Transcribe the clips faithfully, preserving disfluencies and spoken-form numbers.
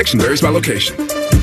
Action varies by location.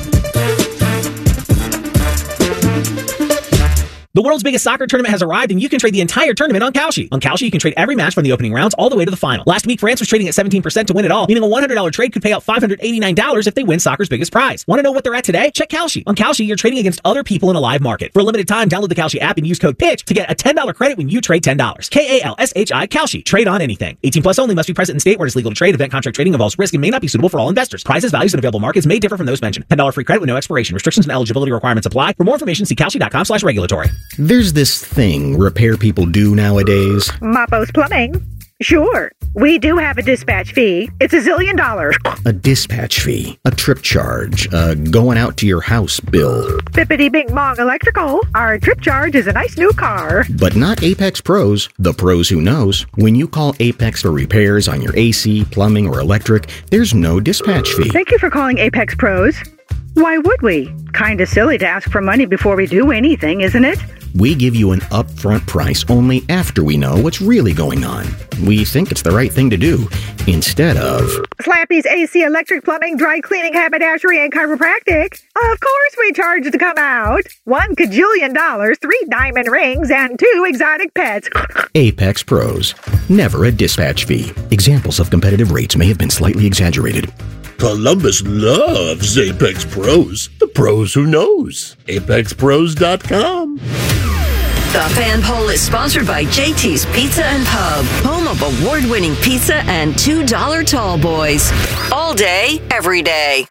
The world's biggest soccer tournament has arrived, and you can trade the entire tournament on Kalshi. On Kalshi, you can trade every match from the opening rounds all the way to the final. Last week, France was trading at seventeen percent to win it all, meaning a one hundred dollars trade could pay out five hundred eighty-nine dollars if they win soccer's biggest prize. Want to know what they're at today? Check Kalshi. On Kalshi, you're trading against other people in a live market. For a limited time, download the Kalshi app and use code PITCH to get a ten dollars credit when you trade ten dollars. K A L S H I, Kalshi. Trade on anything. eighteen plus only, must be present in state where it is legal to trade. Event contract trading involves risk and may not be suitable for all investors. Prices, values, and available markets may differ from those mentioned. ten dollars free credit with no expiration. Restrictions and eligibility requirements apply. For more information, see kalshi.com slash regulatory. There's this thing repair people do nowadays. Mapos Plumbing. Sure. We do have a dispatch fee. It's a zillion dollars. A dispatch fee, a trip charge, a going out to your house bill. Bippity Bing Bong Electrical. Our trip charge is a nice new car. But not Apex Pros, the pros who knows. When you call Apex for repairs on your A C, plumbing, or electric, there's no dispatch fee. Thank you for calling Apex Pros. Why would we? Kinda silly to ask for money before we do anything, isn't it? We give you an upfront price only after we know what's really going on. We think it's the right thing to do, instead of Slappy's A C, electric, plumbing, dry cleaning, haberdashery, and chiropractic. Of course we charge to come out. One cajillion dollars, three diamond rings, and two exotic pets. Apex Pros. Never a dispatch fee. Examples of competitive rates may have been slightly exaggerated. Columbus loves Apex Pros. The pros who knows. apex pros dot com. The Fan Poll is sponsored by J T's Pizza and Pub, home of award-winning pizza and two dollar tall boys. All day, every day.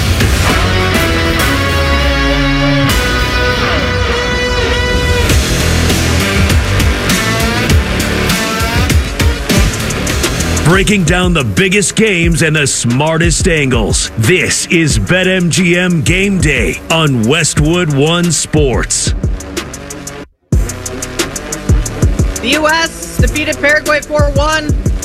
Breaking down the biggest games and the smartest angles. This is BetMGM Game Day on Westwood One Sports. The U S defeated Paraguay four one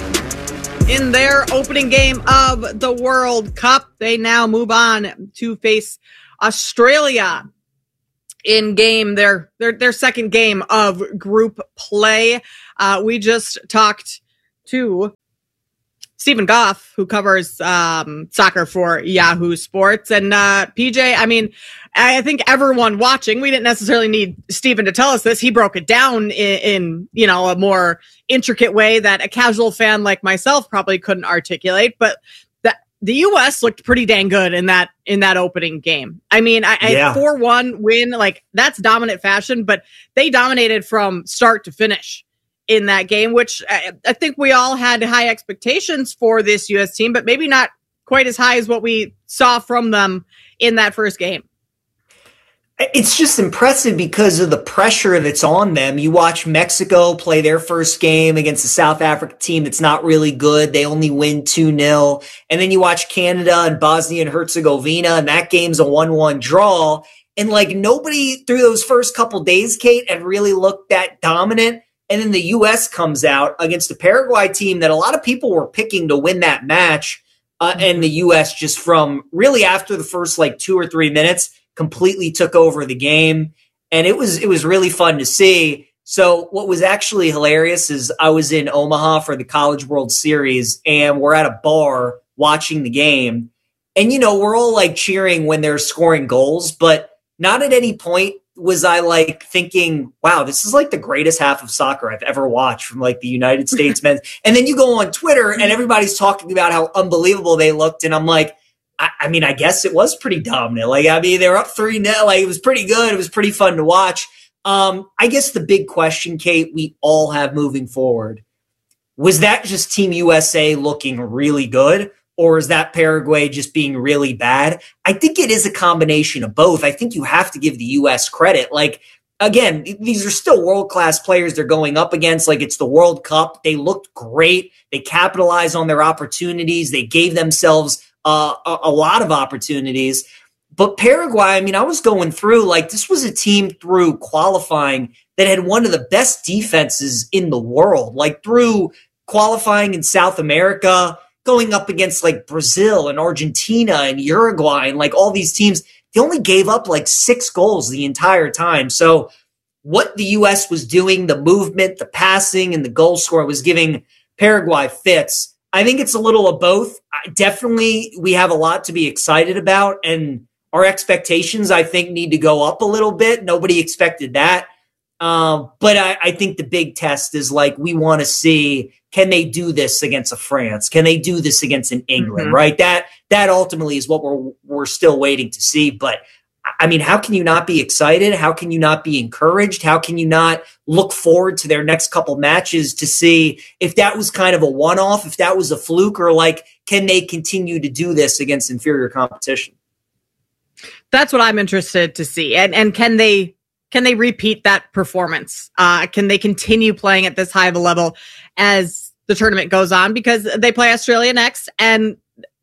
in their opening game of the World Cup. They now move on to face Australia in game their their their second game of group play. Uh, we just talked to Stephen Goff, who covers um, soccer for Yahoo Sports. And uh, P J, I mean, I think everyone watching, we didn't necessarily need Stephen to tell us this. He broke it down in, in, you know, a more intricate way that a casual fan like myself probably couldn't articulate. But the, the U S looked pretty dang good in that in that opening game. I mean, I, yeah. I four one win, like that's dominant fashion, but they dominated from start to finish in that game, which I, I think we all had high expectations for this U S team, but maybe not quite as high as what we saw from them in that first game. It's just impressive because of the pressure that's on them. You watch Mexico play their first game against a South Africa team that's not really good. They only win two nil. And then you watch Canada and Bosnia and Herzegovina, and that game's a one one draw. And like nobody through those first couple days, Kate, had really looked that dominant. And then the U S comes out against a Paraguay team that a lot of people were picking to win that match. Uh, and the U S just from really after the first like two or three minutes completely took over the game. And it was, it was really fun to see. So what was actually hilarious is I was in Omaha for the College World Series and we're at a bar watching the game. And, you know, we're all like cheering when they're scoring goals, but not at any point was I like thinking, wow, this is like the greatest half of soccer I've ever watched from like the United States men. And then you go on Twitter and everybody's talking about how unbelievable they looked. And I'm like, I, I mean, I guess it was pretty dominant. Like, I mean, they were up three nil. Like, it was pretty good. It was pretty fun to watch. Um, I guess the big question, Kate, we all have moving forward, was that just Team U S A looking really good? Or is that Paraguay just being really bad? I think it is a combination of both. I think you have to give the U S credit. Like, again, these are still world-class players they're going up against. Like, it's the World Cup. They looked great. They capitalized on their opportunities. They gave themselves uh, a, a lot of opportunities. But Paraguay, I mean, I was going through, like, this was a team through qualifying that had one of the best defenses in the world. Like, through qualifying in South America, going up against like Brazil and Argentina and Uruguay and like all these teams, they only gave up like six goals the entire time. So what the U S was doing, the movement, the passing, and the goal score was giving Paraguay fits. I think it's a little of both. Definitely, we have a lot to be excited about, and our expectations, I think, need to go up a little bit. Nobody expected that. Um, but I, I think the big test is like, we want to see, can they do this against a France? Can they do this against an England? Mm-hmm. Right? That that ultimately is what we're we're still waiting to see. But I mean, how can you not be excited? How can you not be encouraged? How can you not look forward to their next couple matches to see if that was kind of a one-off, if that was a fluke, or like, can they continue to do this against inferior competition? That's what I'm interested to see. And and can they can they repeat that performance? Uh, can they continue playing at this high of a level as the tournament goes on? Because they play Australia next, and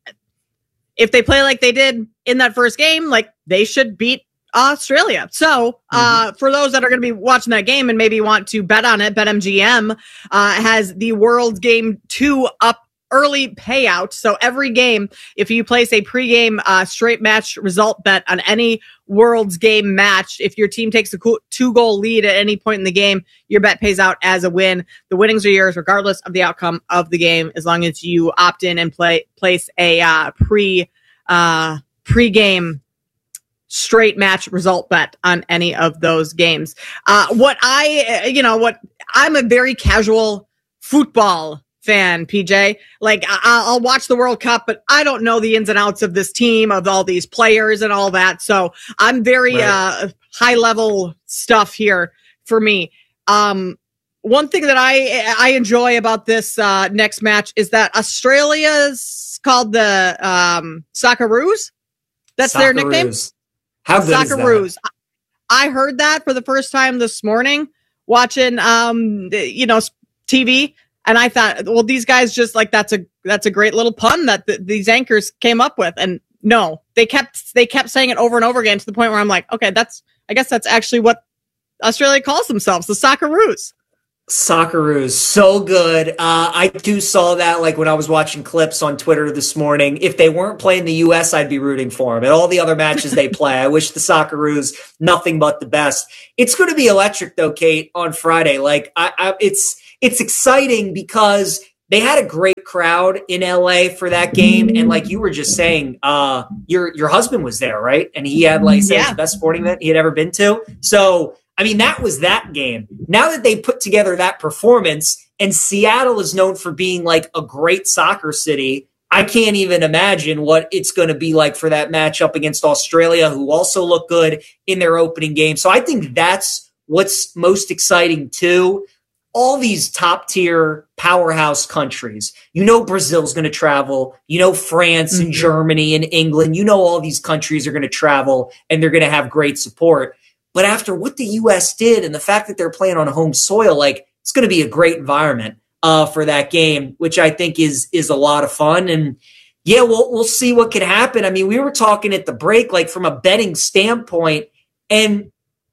if they play like they did in that first game, like, they should beat Australia. So uh, mm-hmm. for those that are going to be watching that game and maybe want to bet on it, BetMGM uh, has the World Game two up early payout. So every game, if you place a pregame uh, straight match result bet on any World's Game match, if your team takes a two-goal lead at any point in the game, your bet pays out as a win. The winnings are yours regardless of the outcome of the game, as long as you opt in and play place a uh, pre uh, pregame straight match result bet on any of those games. Uh, what I, you know, what I'm a very casual football fan, P J. Like, I- I'll watch the World Cup, but I don't know the ins and outs of this team, of all these players and all that. So I'm very right. uh, high level stuff here for me. Um, one thing that I I enjoy about this uh, next match is that Australia's called the um, Socceroos. That's Socceroos. Their nickname. How good Socceroos. Is that? I heard that for the first time this morning watching, um, you know, T V. And I thought, well, these guys just like, that's a, that's a great little pun that th- these anchors came up with. And no, they kept, they kept saying it over and over again to the point where I'm like, okay, that's, I guess that's actually what Australia calls themselves, the Socceroos. Socceroos, so good. Uh, I too saw that, like, when I was watching clips on Twitter this morning. If they weren't playing the U S, I'd be rooting for them. And all the other matches they play, I wish the Socceroos nothing but the best. It's going to be electric, though, Kate, on Friday. Like, I, I, it's it's exciting because they had a great crowd in L A for that game. And like you were just saying, uh, your your husband was there, right? And he had, like, said, yeah. the best sporting event he had ever been to. So, I mean, that was that game. Now that they put together that performance, and Seattle is known for being like a great soccer city, I can't even imagine what it's going to be like for that matchup against Australia, who also look good in their opening game. So I think that's what's most exciting too. All these top tier powerhouse countries, you know, Brazil's going to travel, you know, France and mm-hmm. Germany and England, you know, all these countries are going to travel and they're going to have great support. But after what the U S did and the fact that they're playing on home soil, like, it's going to be a great environment uh, for that game, which I think is is a lot of fun. And yeah, we'll we'll see what can happen. I mean, we were talking at the break, like, from a betting standpoint, and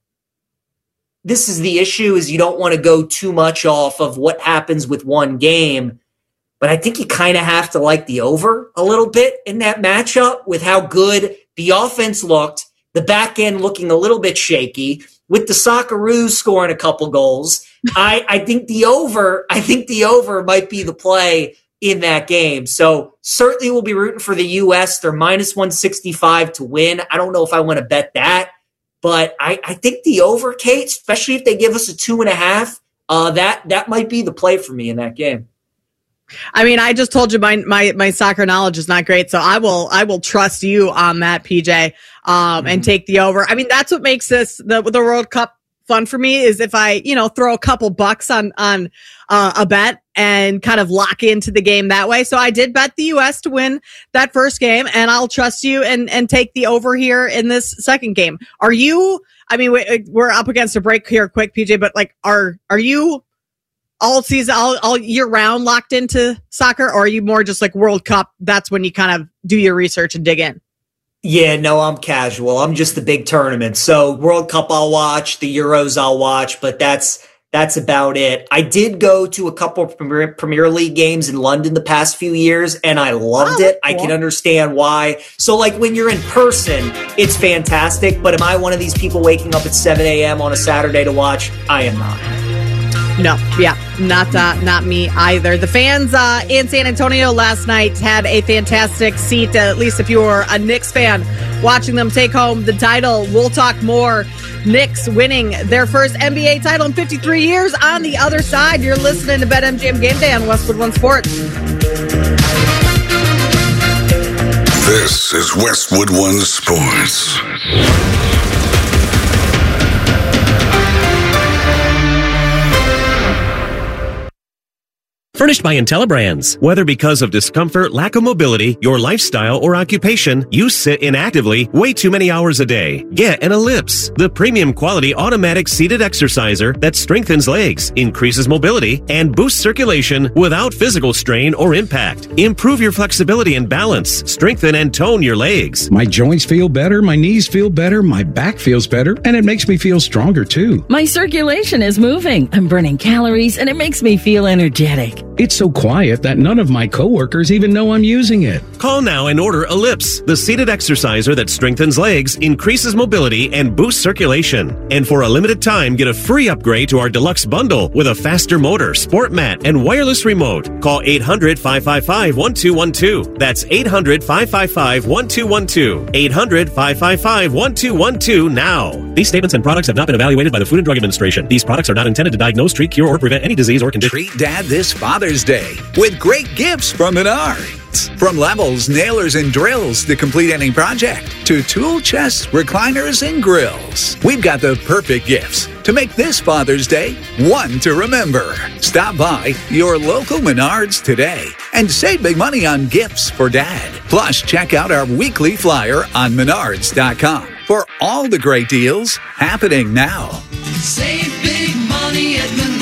this is the issue, is you don't want to go too much off of what happens with one game. But I think you kind of have to like the over a little bit in that matchup with how good the offense looked, the back end looking a little bit shaky, with the Socceroos scoring a couple goals. I, I think the over, I think the over might be the play in that game. So certainly we'll be rooting for the U S. They're minus one sixty-five to win. I don't know if I want to bet that, but I, I think the over, Kate, especially if they give us a two and a half, uh, that that might be the play for me in that game. I mean, I just told you my, my, my soccer knowledge is not great, so I will, I will trust you on that, P J, um, mm-hmm. and take the over. I mean, that's what makes this, the, the World Cup fun for me, is if I, you know, throw a couple bucks on, on, uh, a bet and kind of lock into the game that way. So I did bet the U S to win that first game, and I'll trust you and, and take the over here in this second game. Are you, I mean, we, we're up against a break here quick, P J, but like, are, are you all season, all, all year round locked into soccer, or are you more just like World Cup? That's when you kind of do your research and dig in. Yeah, no, I'm casual. I'm just the big tournament. So World Cup I'll watch, the Euros I'll watch, but that's that's about it. I did go to a couple of Premier, Premier League games in London the past few years, and I loved oh, it. Cool. I can understand why. So, like, when you're in person, it's fantastic, but am I one of these people waking up at seven a.m. on a Saturday to watch? I am not. No, yeah, not uh, not me either. The fans uh, in San Antonio last night had a fantastic seat, at least if you were a Knicks fan, watching them take home the title. We'll talk more. Knicks winning their first N B A title in fifty-three years. On the other side, you're listening to BetMGM Game Day on Westwood One Sports. This is Westwood One Sports. Furnished by IntelliBrands. Whether because of discomfort, lack of mobility, your lifestyle, or occupation, you sit inactively way too many hours a day. Get an Ellipse, the premium quality automatic seated exerciser that strengthens legs, increases mobility, and boosts circulation without physical strain or impact. Improve your flexibility and balance. Strengthen and tone your legs. My joints feel better, my knees feel better, my back feels better, and it makes me feel stronger too. My circulation is moving. I'm burning calories, and it makes me feel energetic. It's so quiet that none of my coworkers even know I'm using it. Call now and order Ellipse, the seated exerciser that strengthens legs, increases mobility, and boosts circulation. And for a limited time, get a free upgrade to our deluxe bundle with a faster motor, sport mat, and wireless remote. Call eight hundred, five five five, one two one two. That's eight hundred, five five five, one two one two. eight hundred, five five five, one two one two now. These statements and products have not been evaluated by the Food and Drug Administration. These products are not intended to diagnose, treat, cure, or prevent any disease or condition. Treat Dad this Father's Day with great gifts from Menards. From levels, nailers, and drills to complete any project, to tool chests, recliners, and grills. We've got the perfect gifts to make this Father's Day one to remember. Stop by your local Menards today and save big money on gifts for Dad. Plus, check out our weekly flyer on menards dot com for all the great deals happening now. Save big money at Menards.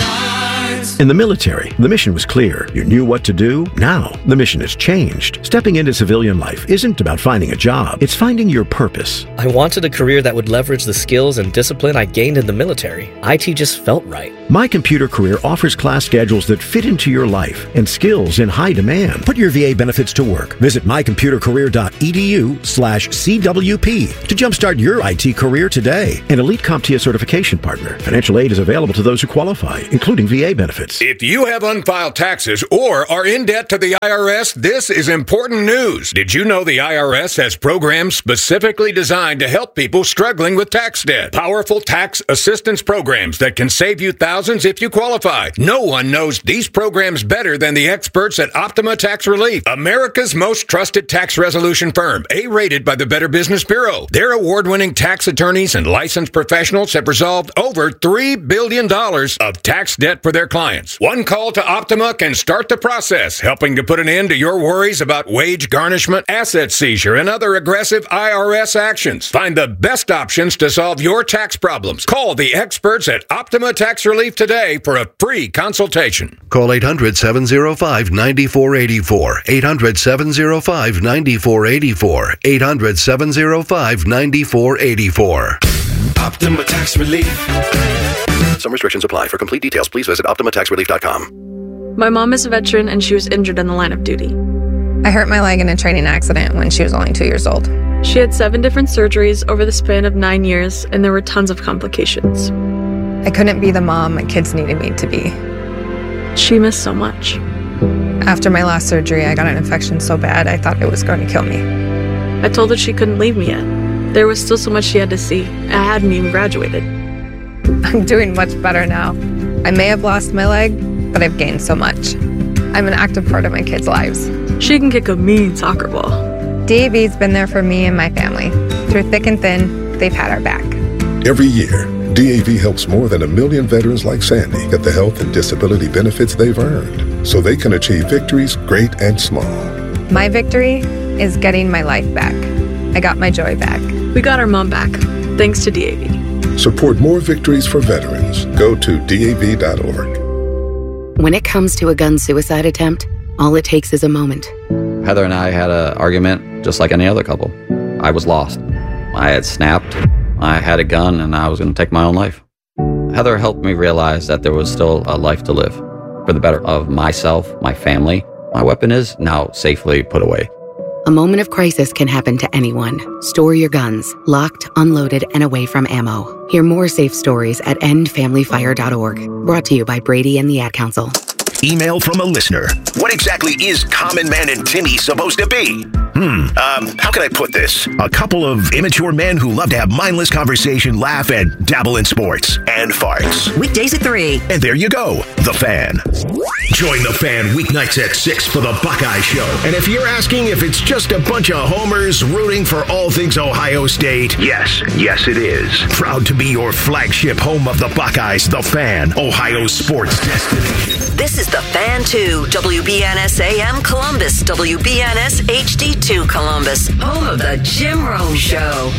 In the military, the mission was clear. You knew what to do. Now, the mission has changed. Stepping into civilian life isn't about finding a job. It's finding your purpose. I wanted a career that would leverage the skills and discipline I gained in the military. I T just felt right. My Computer Career offers class schedules that fit into your life and skills in high demand. Put your V A benefits to work. Visit my computer career dot e d u slash C W P to jumpstart your I T career today. An elite CompTIA certification partner. Financial aid is available to those who qualify, including V A benefits. If you have unfiled taxes or are in debt to the I R S, this is important news. Did you know the I R S has programs specifically designed to help people struggling with tax debt? Powerful tax assistance programs that can save you thousands if you qualify. No one knows these programs better than the experts at Optima Tax Relief, America's most trusted tax resolution firm, A-rated by the Better Business Bureau. Their award-winning tax attorneys and licensed professionals have resolved over three billion dollars of tax debt for their clients. One call to Optima can start the process, helping to put an end to your worries about wage garnishment, asset seizure, and other aggressive I R S actions. Find the best options to solve your tax problems. Call the experts at Optima Tax Relief today for a free consultation. Call eight hundred, seven oh five, nine four eight four. eight hundred, seven oh five, nine four eight four. eight hundred, seven oh five, nine four eight four. Optima Tax Relief. Some restrictions apply. For complete details, please visit optima tax relief dot com. My mom is a veteran and she was injured in the line of duty. I hurt my leg in a training accident when she was only two years old. She had seven different surgeries over the span of nine years, and there were tons of complications. I couldn't be the mom my kids needed me to be. She missed so much. After my last surgery, I got an infection so bad I thought it was going to kill me. I told her she couldn't leave me yet. There was still so much she had to see. I hadn't even graduated. I'm doing much better now. I may have lost my leg, but I've gained so much. I'm an active part of my kids' lives. She can kick a mean soccer ball. D A V's been there for me and my family. Through thick and thin, they've had our back. Every year, D A V helps more than a million veterans like Sandy get the health and disability benefits they've earned, so they can achieve victories great and small. My victory is getting my life back. I got my joy back. We got our mom back, thanks to D A V. Support more victories for veterans. Go to D A V dot org. When it comes to a gun suicide attempt, all it takes is a moment. Heather and I had an argument just like any other couple. I was lost. I had snapped. I had a gun and I was going to take my own life. Heather helped me realize that there was still a life to live for the better of myself, my family. My weapon is now safely put away. A moment of crisis can happen to anyone. Store your guns, locked, unloaded, and away from ammo. Hear more safe stories at end family fire dot org. Brought to you by Brady and the Ad Council. Email from a listener. What exactly is Common Man and Timmy supposed to be? Hmm, um, how can I put this? A couple of immature men who love to have mindless conversation, laugh, and dabble in sports and farts. Weekdays at three. And there you go, The Fan. Join The Fan weeknights at six for The Buckeye Show. And if you're asking if it's just a bunch of homers rooting for all things Ohio State, yes, yes it is. Proud to be your flagship home of the Buckeyes, The Fan, Ohio sports destination. This is The Fan two, W B N S A M Columbus, W B N S H D two Columbus, home of the Jim Rome Show.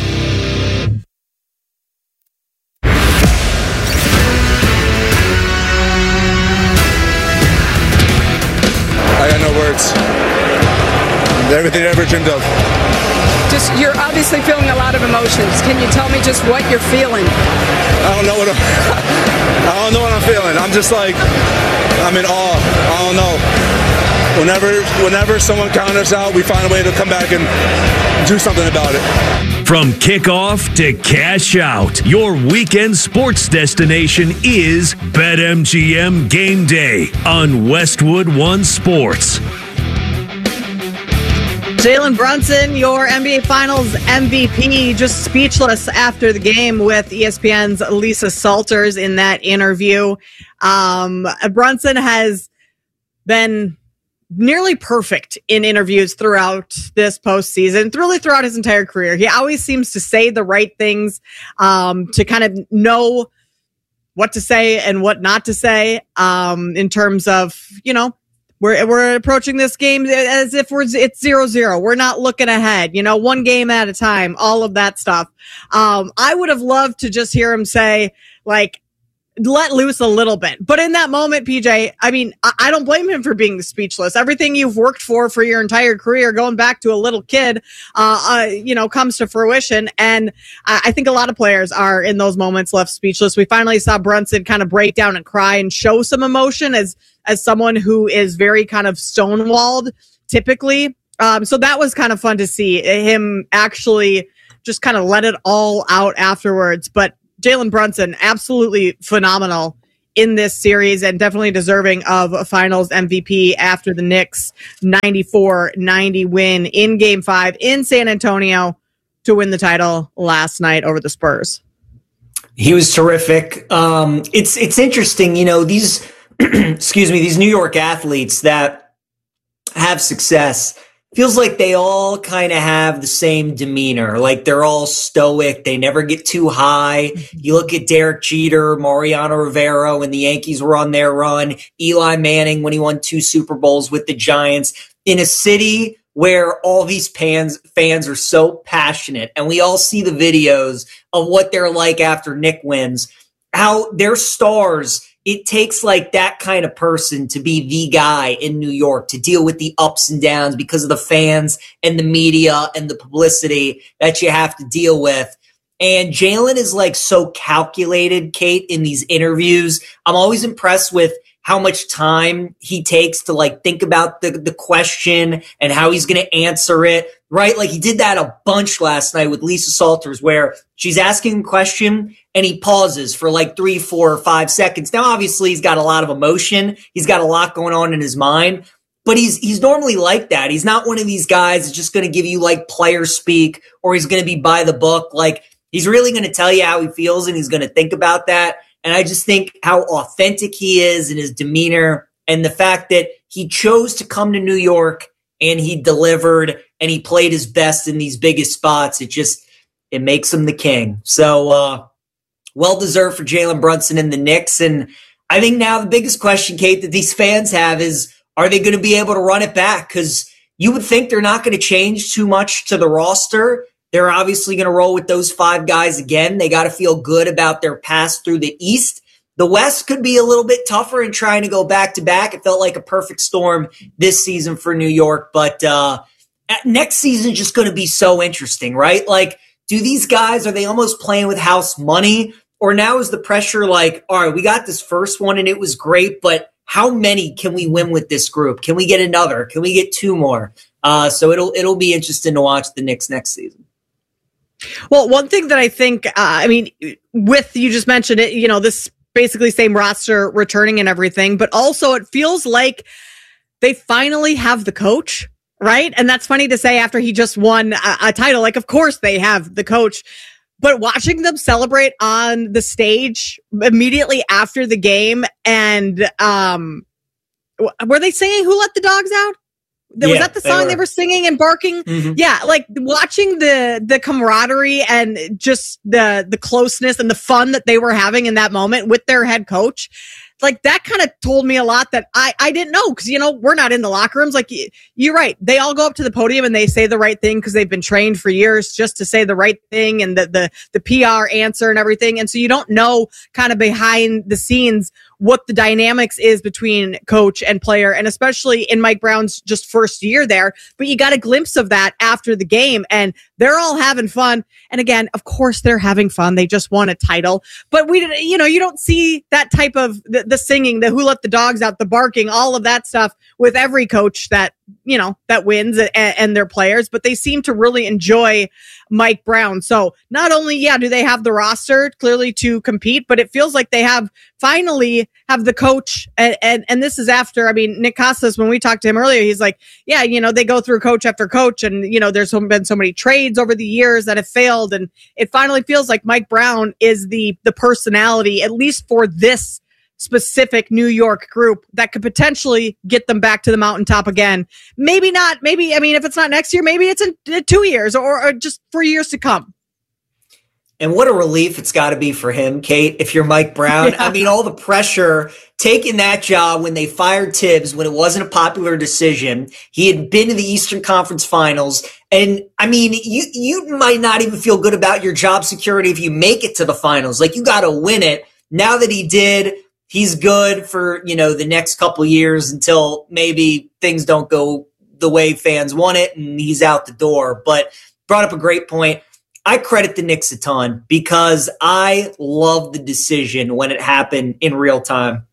I got no words. Everything I ever dreamed of. Just, you're obviously feeling a lot of emotions. Can you tell me just what you're feeling? I don't know what I'm, I don't know what I'm feeling. I'm just like, I'm in awe. I don't know. Whenever, whenever someone counters out, we find a way to come back and do something about it. From kickoff to cash out, your weekend sports destination is BetMGM Game Day on Westwood One Sports. Jalen Brunson, your N B A Finals M V P, just speechless after the game with E S P N's Lisa Salters in that interview. Um, Brunson has been nearly perfect in interviews throughout this postseason, really throughout his entire career. He always seems to say the right things, um, to kind of know what to say and what not to say, um, in terms of, you know, We're we're approaching this game as if we're it's zero zero. We're not looking ahead, you know, one game at a time, all of that stuff. Um, I would have loved to just hear him say, like, let loose a little bit. But in that moment, P J, I mean, I, I don't blame him for being speechless. Everything you've worked for for your entire career, going back to a little kid, uh, uh you know, comes to fruition. And I, I think a lot of players are in those moments left speechless. We finally saw Brunson kind of break down and cry and show some emotion as as someone who is very kind of stonewalled typically. Um, so that was kind of fun to see him actually just kind of let it all out afterwards. But Jalen Brunson, absolutely phenomenal in this series and definitely deserving of a finals M V P after the Knicks ninety-four ninety win in game five in San Antonio to win the title last night over the Spurs. He was terrific. Um, it's, it's interesting, you know, these, excuse me, these New York athletes that have success, feels like they all kind of have the same demeanor. Like they're all stoic. They never get too high. You look at Derek Jeter, Mariano Rivera when the Yankees were on their run, Eli Manning when he won two Super Bowls with the Giants, in a city where all these fans fans are so passionate. And we all see the videos of what they're like after Nick wins, how they're stars. It takes like that kind of person to be the guy in New York to deal with the ups and downs because of the fans and the media and the publicity that you have to deal with. And Jalen is like so calculated, Kate, in these interviews. I'm always impressed with how much time he takes to like think about the, the question and how he's going to answer it, right? Like he did that a bunch last night with Lisa Salters where she's asking a question and he pauses for like three, four, or five seconds. Now, obviously, he's got a lot of emotion. He's got a lot going on in his mind, but he's he's normally like that. He's not one of these guys that's just going to give you like player speak or he's going to be by the book. Like he's really going to tell you how he feels and he's going to think about that. And I just think how authentic he is in his demeanor and the fact that he chose to come to New York and he delivered and he played his best in these biggest spots. It just, it makes him the king. So, uh, well-deserved for Jalen Brunson and the Knicks. And I think now the biggest question, Kate, that these fans have is, are they going to be able to run it back? Because you would think they're not going to change too much to the roster. They're obviously going to roll with those five guys again. They got to feel good about their pass through the East. The West could be a little bit tougher in trying to go back-to-back. It felt like a perfect storm this season for New York. But uh, next season is just going to be so interesting, right? Like, do these guys, are they almost playing with house money? Or now is the pressure like, all right, we got this first one and it was great, but how many can we win with this group? Can we get another? Can we get two more? Uh, so it'll it'll be interesting to watch the Knicks next season. Well, one thing that I think, uh, I mean, with, you just mentioned it, you know, this basically same roster returning and everything, but also it feels like they finally have the coach, right? And that's funny to say after he just won a, a title. Like, of course they have the coach, but watching them celebrate on the stage immediately after the game, and um, were they singing "Who Let the Dogs Out"? Was Yeah, that the they song were. they were singing and barking? Mhm. Yeah, like watching the the camaraderie and just the the closeness and the fun that they were having in that moment with their head coach. Like, that kind of told me a lot that I, I didn't know, because, you know, we're not in the locker rooms. Like, y- you're right. They all go up to the podium and they say the right thing because they've been trained for years just to say the right thing, and the, the, the P R answer and everything. And so you don't know kind of behind the scenes what the dynamics is between coach and player, and especially in Mike Brown's just first year there. But you got a glimpse of that after the game, and they're all having fun. And again, of course they're having fun. They just won a title, but we, you know, you don't see that type of the, the singing, the "Who Let the Dogs Out," the barking, all of that stuff with every coach that, you know, that wins and, and their players, but they seem to really enjoy Mike Brown. So not only, yeah, do they have the roster clearly to compete, but it feels like they have finally have the coach. And, and, and this is after, I mean, Nick Costas, when we talked to him earlier, he's like, yeah, you know, they go through coach after coach, and, you know, there's been so many trades over the years that have failed. And it finally feels like Mike Brown is the, the personality, at least for this specific New York group, that could potentially get them back to the mountaintop again. Maybe not. Maybe, I mean, if it's not next year, maybe it's in two years or, or just for years to come. And what a relief it's got to be for him, Kate, if you're Mike Brown. Yeah. I mean, all the pressure, taking that job when they fired Tibbs, when it wasn't a popular decision. He had been to the Eastern Conference Finals. And I mean, you, you might not even feel good about your job security if you make it to the finals. Like, you got to win it. Now that he did, he's good for, you know, the next couple years until maybe things don't go the way fans want it and he's out the door. But brought up a great point. I credit the Knicks a ton because I love the decision when it happened in real time.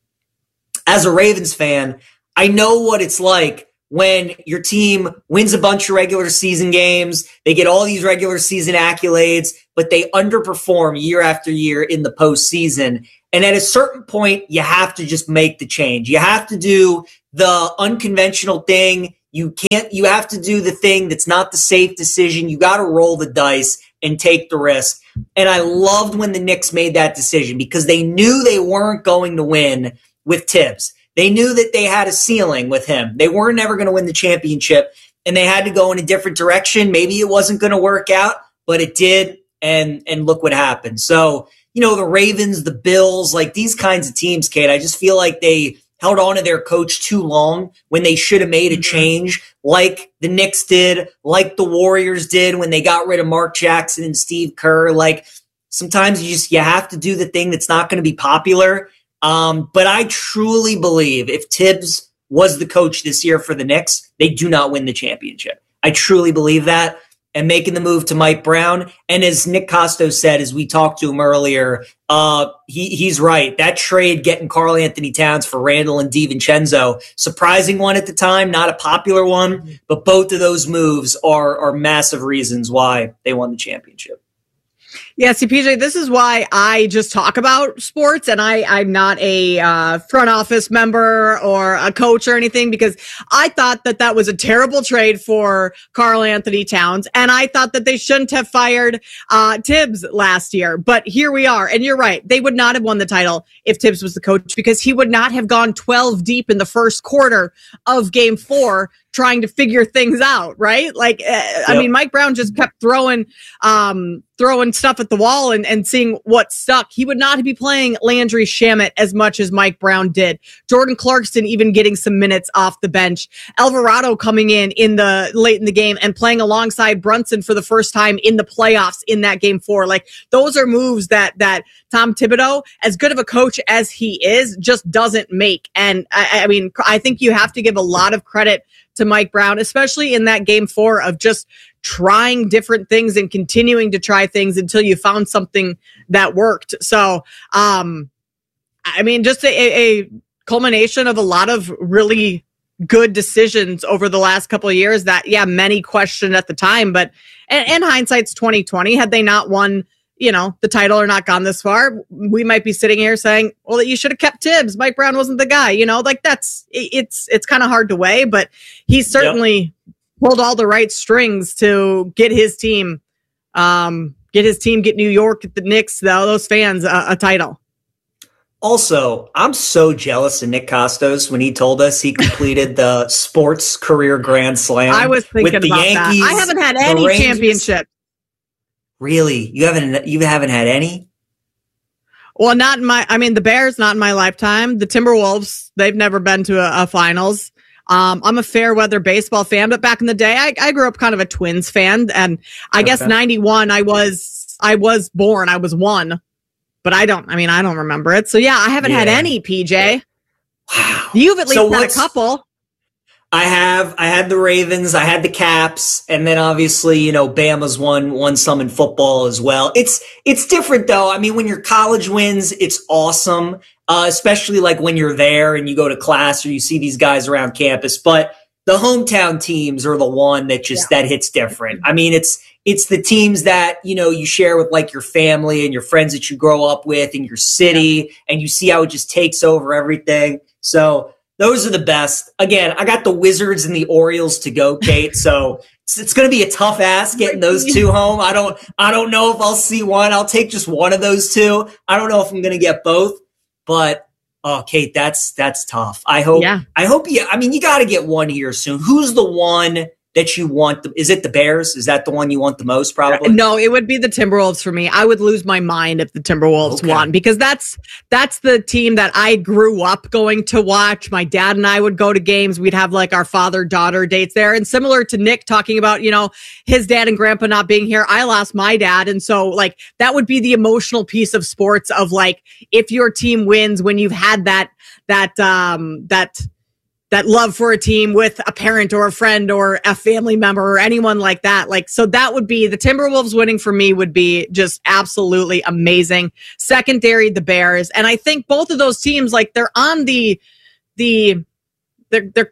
As a Ravens fan, I know what it's like when your team wins a bunch of regular season games. They get all these regular season accolades, but they underperform year after year in the postseason. And at a certain point, you have to just make the change. You have to do the unconventional thing. You can't, you have to do the thing that's not the safe decision. You got to roll the dice and take the risk. And I loved when the Knicks made that decision because they knew they weren't going to win with Tibbs. They knew that they had a ceiling with him. They weren't never going to win the championship, and they had to go in a different direction. Maybe it wasn't going to work out, but it did. And, and look what happened. So, you know, the Ravens, the Bills, like these kinds of teams, Kate, I just feel like they held on to their coach too long when they should have made a change, like the Knicks did, like the Warriors did when they got rid of Mark Jackson and Steve Kerr. Like, sometimes you just, you have to do the thing that's not going to be popular. Um, but I truly believe if Tibbs was the coach this year for the Knicks, they do not win the championship. I truly believe that. And making the move to Mike Brown. And as Nick Costos said, as we talked to him earlier, uh, he, he's right. That trade getting Karl Anthony Towns for Randall and DiVincenzo, surprising one at the time, not a popular one, but both of those moves are, are massive reasons why they won the championship. Yeah, see, P J, this is why I just talk about sports, and I, I'm not a uh, front office member or a coach or anything, because I thought that that was a terrible trade for Karl Anthony Towns, and I thought that they shouldn't have fired uh, Tibbs last year. But here we are, and you're right. They would not have won the title if Tibbs was the coach, because he would not have gone twelve deep in the first quarter of game four trying to figure things out, right? Like, uh, yep. I mean, Mike Brown just kept throwing, um, throwing stuff at the wall and, and seeing what stuck. He would not be playing Landry Shamet as much as Mike Brown did. Jordan Clarkson even getting some minutes off the bench. Alvarado coming in in the late in the game and playing alongside Brunson for the first time in the playoffs in that game four. Like, those are moves that, that Tom Thibodeau, as good of a coach as he is, just doesn't make. And I, I mean, I think you have to give a lot of credit to Mike Brown, especially in that game four, of just trying different things and continuing to try things until you found something that worked. So, um, I mean, just a, a culmination of a lot of really good decisions over the last couple of years that, yeah, many questioned at the time. But and, and hindsight's twenty twenty. Had they not won, you know, the title or not gone this far, we might be sitting here saying, well, you should have kept Tibbs. Mike Brown wasn't the guy, you know, like that's, it's, it's kind of hard to weigh, but he certainly yep. pulled all the right strings to get his team, um, get his team, get New York, the Knicks, though, those fans a, a title. Also, I'm so jealous of Nick Costos when he told us he completed the sports career grand slam. I was thinking with the about Yankees, that. I haven't had any championship. Really? You haven't you haven't had any? Well, not in my I mean the Bears, not in my lifetime. The Timberwolves, they've never been to a, a finals. Um, I'm a fair weather baseball fan, but back in the day I, I grew up kind of a Twins fan, and I okay. guess ninety-one I was I was born, I was one. But I don't I mean I don't remember it. So yeah, I haven't yeah. had any, P J. Wow. You've at least so had a couple. I have. I had the Ravens. I had the Caps, and then obviously, you know, Bama's won won some in football as well. It's it's different though. I mean, when your college wins, it's awesome, uh, especially like when you're there and you go to class or you see these guys around campus. But the hometown teams are the one that just yeah. that hits different. I mean, it's it's the teams that you know you share with like your family and your friends that you grow up with in your city, yeah. and you see how it just takes over everything. So. Those are the best. Again, I got the Wizards and the Orioles to go, Kate. So it's, it's going to be a tough ass getting those two home. I don't, I don't know if I'll see one. I'll take just one of those two. I don't know if I'm going to get both, but oh, Kate, that's, that's tough. I hope, yeah. I hope you, I mean, you got to get one here soon. Who's the one that you want? The, is it the Bears? Is that the one you want the most probably? No, it would be the Timberwolves for me. I would lose my mind if the Timberwolves okay. won, because that's that's the team that I grew up going to watch. My dad and I would go to games. We'd have like our father-daughter dates there. And similar to Nick talking about, you know, his dad and grandpa not being here, I lost my dad. And so like that would be the emotional piece of sports of like if your team wins when you've had that that um that that love for a team with a parent or a friend or a family member or anyone like that. Like, so that would be the Timberwolves winning for me would be just absolutely amazing. Secondary, the Bears. And I think both of those teams, like they're on the, the, they're, they're,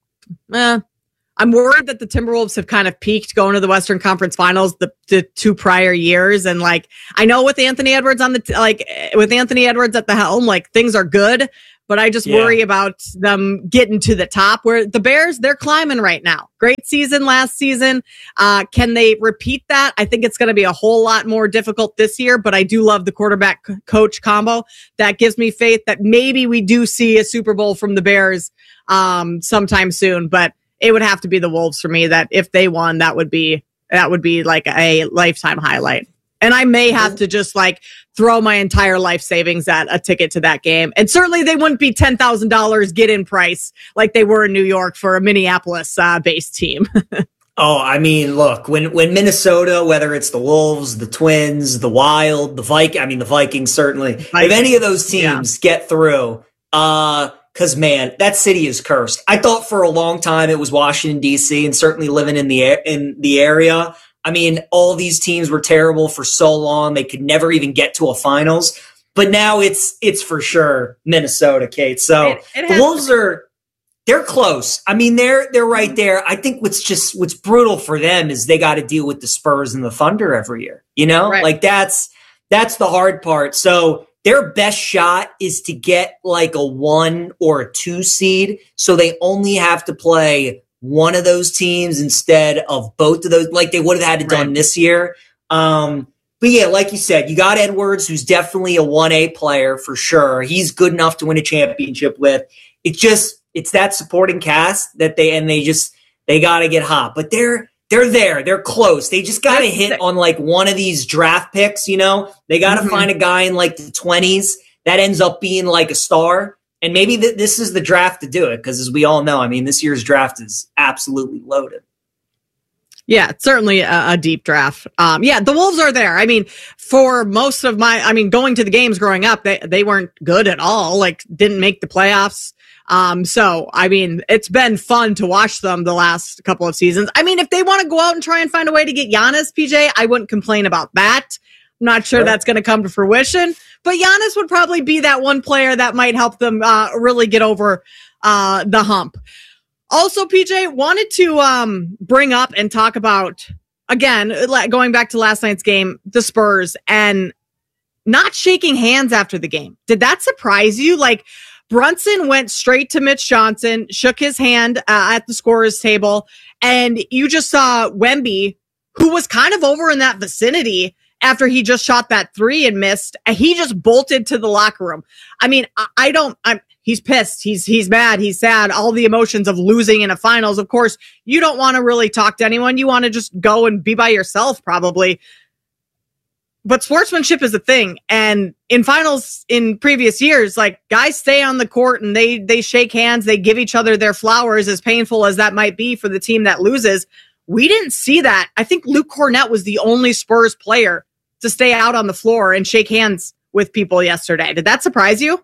eh, I'm worried that the Timberwolves have kind of peaked going to the Western Conference Finals the, the two prior years. And like, I know with Anthony Edwards on the, like with Anthony Edwards at the helm, like things are good. But I just yeah. worry about them getting to the top where the Bears, they're climbing right now. Great season last season. Uh, can they repeat that? I think it's going to be a whole lot more difficult this year, but I do love the quarterback c- coach combo. That gives me faith that maybe we do see a Super Bowl from the Bears um, sometime soon, but it would have to be the Wolves for me that if they won, that would be, that would be like a lifetime highlight. And I may have to just like throw my entire life savings at a ticket to that game. And certainly they wouldn't be ten thousand dollars get in price like they were in New York for a Minneapolis uh, based team. Oh, I mean, look, when, when Minnesota, whether it's the Wolves, the Twins, the Wild, the Vikings, I mean, the Vikings certainly, Vikings. If any of those teams yeah. get through, uh, cause man, that city is cursed. I thought for a long time it was Washington, D C, and certainly living in the, in the area. I mean, all these teams were terrible for so long. They could never even get to a finals. But now it's it's for sure Minnesota, Kate. So it, it the Wolves are they're close. I mean, they're they're right there. I think what's just what's brutal for them is they got to deal with the Spurs and the Thunder every year. You know, right. like that's that's the hard part. So their best shot is to get like a one or a two seed. So they only have to play one of those teams instead of both of those, like they would have had it done right. this year. Um, but yeah, like you said, you got Edwards, who's definitely a one A player for sure. He's good enough to win a championship with. It's just, it's that supporting cast that they, and they just, they got to get hot, but they're, they're there. They're close. They just got to hit on like one of these draft picks, you know, they got to mm-hmm. find a guy in like the twenties that ends up being like a star. And maybe th- this is the draft to do it, because as we all know, I mean, this year's draft is absolutely loaded. Yeah, it's certainly a, a deep draft. Um, yeah, the Wolves are there. I mean, for most of my, I mean, going to the games growing up, they, they weren't good at all, like didn't make the playoffs. Um, so, I mean, it's been fun to watch them the last couple of seasons. I mean, if they want to go out and try and find a way to get Giannis, P J, I wouldn't complain about that. I'm not sure that's going to come to fruition, but Giannis would probably be that one player that might help them uh, really get over uh, the hump. Also, P J, wanted to um, bring up and talk about, again, going back to last night's game, the Spurs and not shaking hands after the game. Did that surprise you? Like, Brunson went straight to Mitch Johnson, shook his hand uh, at the scorer's table, and you just saw Wemby, who was kind of over in that vicinity after he just shot that three and missed, and he just bolted to the locker room. I mean, I, I don't, I'm, he's pissed. He's, he's mad. He's sad. All the emotions of losing in a finals. Of course, you don't want to really talk to anyone. You want to just go and be by yourself, probably. But sportsmanship is a thing. And in finals in previous years, like, guys stay on the court and they, they shake hands. They give each other their flowers, as painful as that might be for the team that loses. We didn't see that. I think Luke Cornett was the only Spurs player to stay out on the floor and shake hands with people yesterday. Did that surprise you?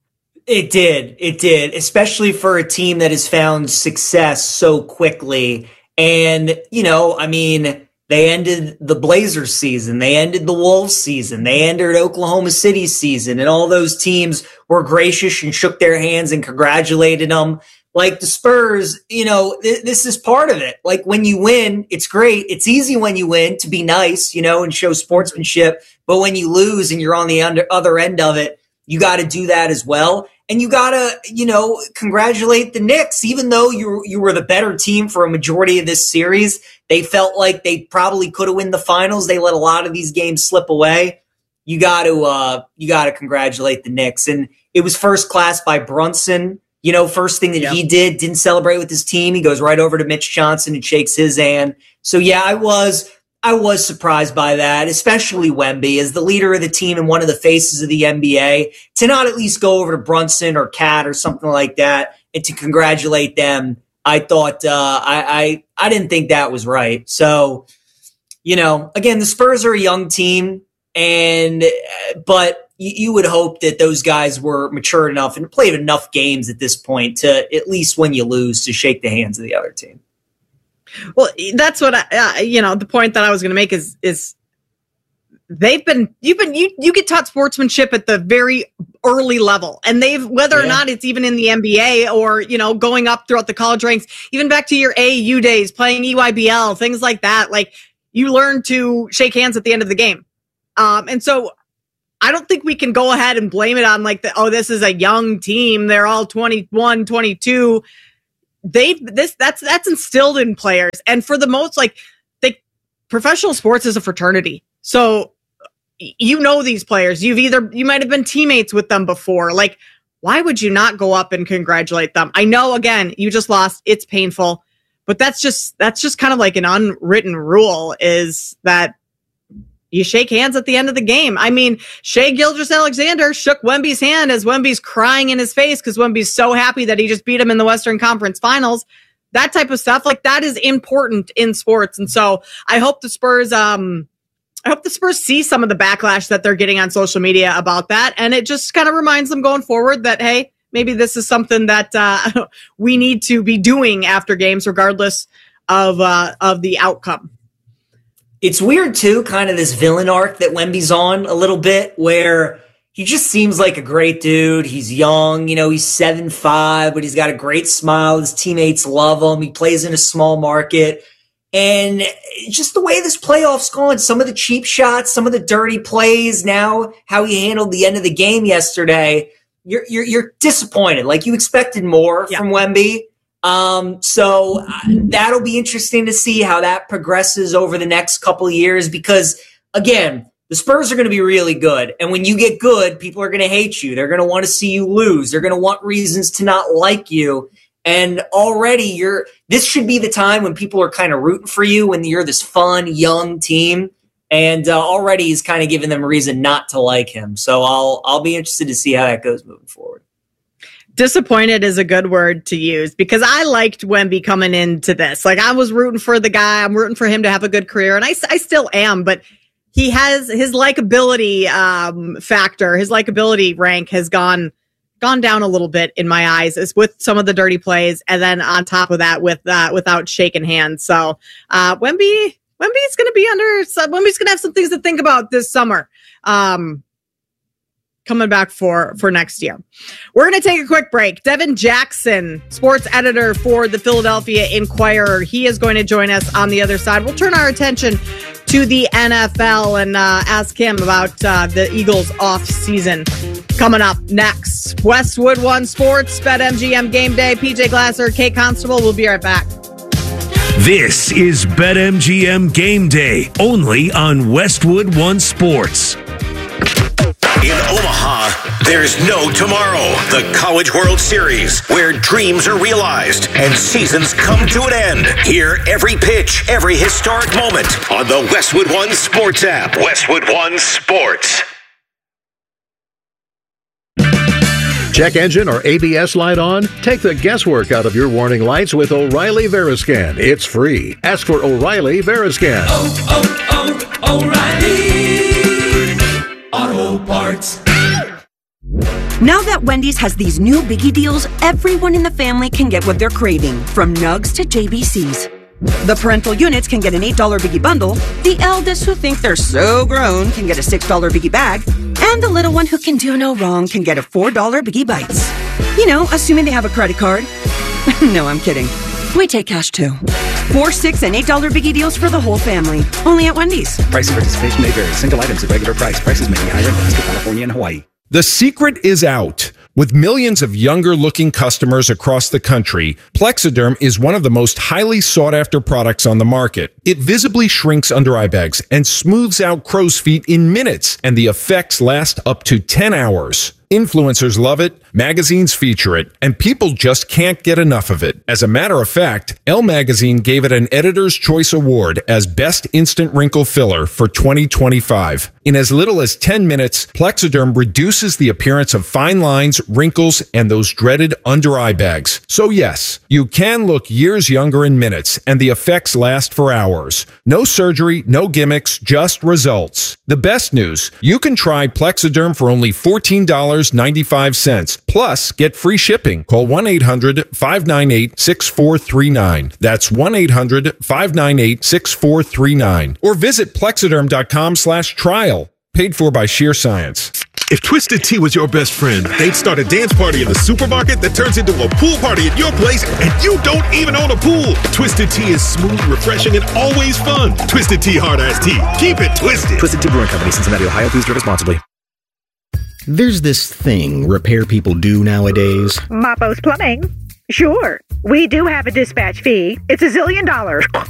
It did. It did, especially for a team that has found success so quickly. And, you know, I mean, they ended the Blazers season. They ended the Wolves season. They ended Oklahoma City season. And all those teams were gracious and shook their hands and congratulated them. Like the Spurs, you know, th- this is part of it. Like, when you win, it's great. It's easy when you win to be nice, you know, and show sportsmanship. But when you lose and you're on the under- other end of it, you got to do that as well. And you got to, you know, congratulate the Knicks. Even though you you were the better team for a majority of this series, they felt like they probably could have won the finals. They let a lot of these games slip away. You got to uh, you got to congratulate the Knicks. And it was first class by Brunson. You know, first thing that yep. he did, didn't celebrate with his team. He goes right over to Mitch Johnson and shakes his hand. So yeah, I was. I was surprised by that, especially Wemby as the leader of the team and one of the faces of the N B A, to not at least go over to Brunson or Cat or something like that and to congratulate them. I thought, uh, I, I, I didn't think that was right. So, you know, again, the Spurs are a young team, and, but you, you would hope that those guys were mature enough and played enough games at this point to, at least when you lose, to shake the hands of the other team. Well, that's what I, uh, you know, the point that I was going to make is, is they've been, you've been, you, you get taught sportsmanship at the very early level, and they've, whether yeah. or not it's even in the N B A or, you know, going up throughout the college ranks, even back to your A A U days, playing E Y B L, things like that. Like, you learn to shake hands at the end of the game. Um, and so I don't think we can go ahead and blame it on like the, oh, this is a young team. They're all twenty-one, twenty-two. They this that's that's instilled in players, and for the most, like, they professional sports is a fraternity. So you know these players. You've either you might have been teammates with them before. Like, why would you not go up and congratulate them? I know, again, you just lost. It's painful, but that's just that's just kind of like an unwritten rule, is that you shake hands at the end of the game. I mean, Shai Gilgeous-Alexander shook Wemby's hand as Wemby's crying in his face because Wemby's so happy that he just beat him in the Western Conference Finals. That type of stuff, like, that is important in sports. And so I hope the Spurs, um, I hope the Spurs see some of the backlash that they're getting on social media about that. And it just kind of reminds them going forward that, hey, maybe this is something that uh, we need to be doing after games, regardless of uh, of the outcome. It's weird, too, kind of this villain arc that Wemby's on a little bit, where he just seems like a great dude. He's young, you know, he's seven five, but he's got a great smile. His teammates love him. He plays in a small market. And just the way this playoff's gone, some of the cheap shots, some of the dirty plays, now how he handled the end of the game yesterday, you're you're, you're disappointed. Like, you expected more yeah. from Wemby. Um, so uh, that'll be interesting to see how that progresses over the next couple of years, because, again, the Spurs are going to be really good. And when you get good, people are going to hate you. They're going to want to see you lose. They're going to want reasons to not like you. And already you're, this should be the time when people are kind of rooting for you, when you're this fun, young team. And uh, already he's kind of giving them a reason not to like him. So I'll, I'll be interested to see how that goes moving forward. Disappointed is a good word to use, because I liked Wemby coming into this. Like, I was rooting for the guy. I'm rooting for him to have a good career, and I, I still am. But he has his likability um, factor, his likability rank has gone gone down a little bit in my eyes, is with some of the dirty plays, and then on top of that, with uh, without shaking hands. So uh, Wemby Wemby's going to be under. Wemby's going to have some things to think about this summer. Um, coming back for, for next year. We're going to take a quick break. Devin Jackson, sports editor for the Philadelphia Inquirer, he is going to join us on the other side. We'll turn our attention to the N F L and uh, ask him about uh, the Eagles off season. Coming up next, Westwood One Sports, BetMGM Game Day. P J Glasser, Kate Constable. We'll be right back. This is BetMGM Game Day, only on Westwood One Sports. In Omaha, there's no tomorrow. The College World Series, where dreams are realized and seasons come to an end. Hear every pitch, every historic moment on the Westwood One Sports app. Westwood One Sports. Check engine or A B S light on? Take the guesswork out of your warning lights with O'Reilly Veriscan. It's free. Ask for O'Reilly Veriscan. Oh, oh, oh, O'Reilly Auto Parts. Now that Wendy's has these new biggie deals, everyone in the family can get what they're craving, from nugs to J B Cs. The parental units can get an eight dollar biggie bundle, the eldest who think they're so grown can get a six dollar biggie bag, and the little one who can do no wrong can get a four dollar biggie bites. You know, assuming they have a credit card. No, I'm kidding. We take cash too. Four, six, and eight dollar biggie deals for the whole family. Only at Wendy's. Price and participation may vary. Single items at regular price. Prices may be higher in Alaska, California, and Hawaii. The secret is out. With millions of younger-looking customers across the country, Plexiderm is one of the most highly sought-after products on the market. It visibly shrinks under eye bags and smooths out crow's feet in minutes, and the effects last up to ten hours. Influencers love it, magazines feature it, and people just can't get enough of it. As a matter of fact, Elle Magazine gave it an Editor's Choice Award as Best Instant Wrinkle Filler for twenty twenty-five. In as little as ten minutes, Plexiderm reduces the appearance of fine lines, wrinkles, and those dreaded under-eye bags. So yes, you can look years younger in minutes, and the effects last for hours. No surgery, no gimmicks, just results. The best news, you can try Plexiderm for only fourteen dollars and ninety-five cents. Plus, get free shipping. Call one eight hundred five nine eight six four three nine. That's one eight hundred five nine eight six four three nine. Or visit plexiderm.com slash trial. Paid for by Sheer Science. If Twisted Tea was your best friend, they'd start a dance party in the supermarket that turns into a pool party at your place, and you don't even own a pool. Twisted Tea is smooth, refreshing, and always fun. Twisted Tea Hard Iced Tea. Keep it twisted. Twisted Tea Brewing Company, Cincinnati, Ohio. Please drink responsibly. There's this thing repair people do nowadays. Mappo's Plumbing. Sure, we do have a dispatch fee. It's a zillion dollars.